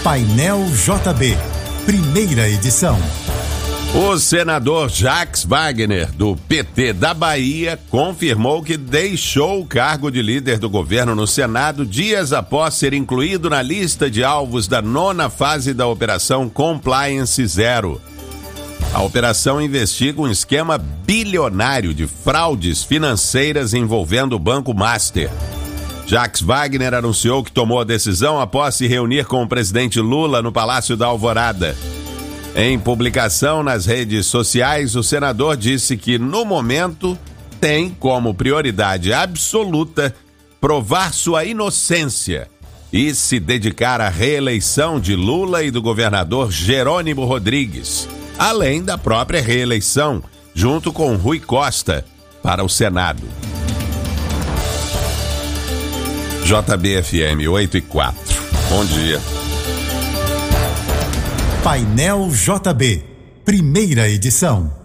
Painel JB, primeira edição. O senador Jacques Wagner, do PT da Bahia, confirmou que deixou o cargo de líder do governo no Senado dias após ser incluído na lista de alvos da 9ª fase da Operação Compliance Zero. A operação investiga um esquema bilionário de fraudes financeiras envolvendo o Banco Master. Jacques Wagner anunciou que tomou a decisão após se reunir com o presidente Lula no Palácio da Alvorada. Em publicação nas redes sociais, o senador disse que, no momento, tem como prioridade absoluta provar sua inocência e se dedicar à reeleição de Lula e do governador Jerônimo Rodrigues, além da própria reeleição, junto com Rui Costa, para o Senado. JBFM 8:04. Bom dia. Painel JB, primeira edição.